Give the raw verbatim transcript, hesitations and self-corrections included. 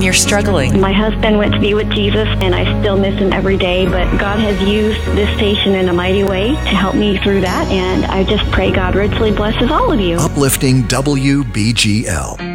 when you're struggling. My husband went to be with Jesus, and I still miss him every day, but God has used this station in a mighty way to help me through that, and I just pray God richly blesses all of you. Uplifting W B G L.